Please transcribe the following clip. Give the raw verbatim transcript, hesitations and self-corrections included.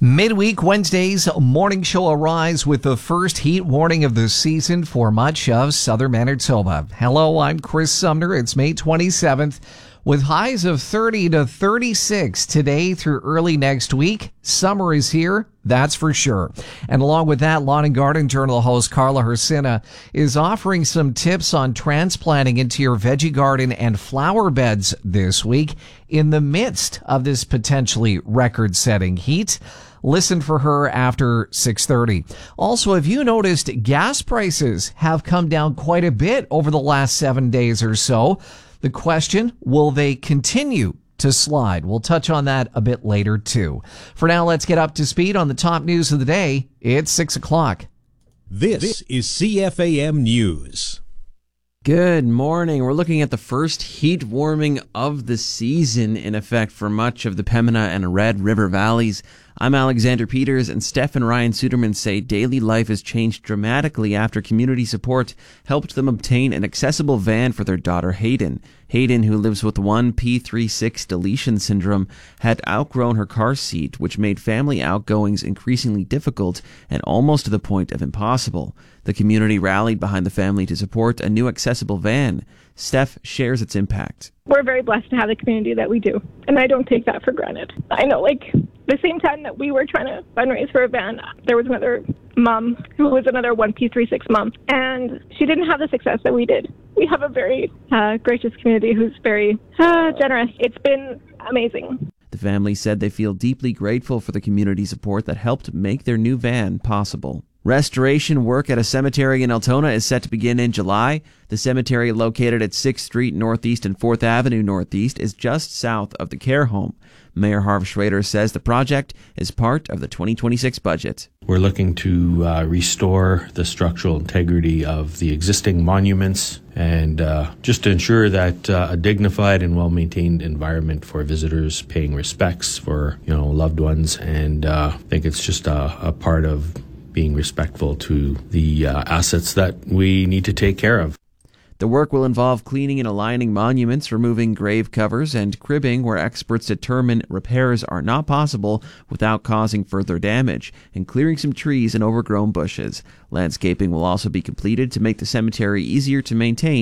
Midweek Wednesday's morning show arrives with the first heat warning of the season for much of southern Manitoba. Hello, I'm Chris Sumner. It's May twenty-seventh. With highs of thirty to thirty-six today through early next week. Summer is here, that's for sure. And along with that, Lawn and Garden Journal host Carla Hersina is offering some tips on transplanting into your veggie garden and flower beds this week in the midst of this potentially record-setting heat. Listen for her after six thirty. Also, have you noticed gas prices have come down quite a bit over the last seven days or so? The question, will they continue to slide? We'll touch on that a bit later, too. For now, let's get up to speed on the top news of the day. It's six o'clock. This is C F A M News. Good morning. We're looking at the first heat warming of the season in effect for much of the Pembina and Red River valleys. I'm Alexander Peters, and Steph and Ryan Suderman say daily life has changed dramatically after community support helped them obtain an accessible van for their daughter Hayden. Hayden, who lives with one P thirty-six deletion syndrome, had outgrown her car seat, which made family outgoings increasingly difficult and almost to the point of impossible. The community rallied behind the family to support a new accessible van. Steph shares its impact. We're very blessed to have the community that we do, and I don't take that for granted. I know, like, the same time that we were trying to fundraise for a van, there was another mom who was another one P thirty-six mom, and she didn't have the success that we did. We have a very uh, gracious community who's very uh, generous. It's been amazing. The family said they feel deeply grateful for the community support that helped make their new van possible. Restoration work at a cemetery in Altona is set to begin in July. The cemetery, located at sixth Street Northeast and fourth Avenue Northeast, is just south of the care home. Mayor Harv Schrader says the project is part of the twenty twenty-six budget. We're looking to uh, restore the structural integrity of the existing monuments and uh, just to ensure that uh, a dignified and well-maintained environment for visitors paying respects for, you know, loved ones. And uh, I think it's just a, a part of being respectful to the uh, assets that we need to take care of. The work will involve cleaning and aligning monuments, removing grave covers, and cribbing where experts determine repairs are not possible without causing further damage, and clearing some trees and overgrown bushes. Landscaping will also be completed to make the cemetery easier to maintain